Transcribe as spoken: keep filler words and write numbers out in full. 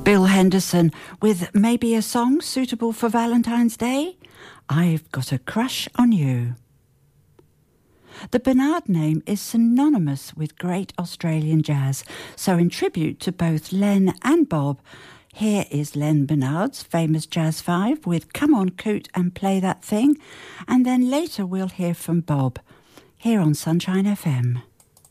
Bill Henderson with maybe a song suitable for Valentine's Day. I've Got a Crush on You. The Bernard name is synonymous with great Australian jazz, so in tribute to both Len and Bob, here is Len Bernard's famous Jazz Five with Come On Coot and Play That Thing, and then later we'll hear from Bob, here on Sunshine F M.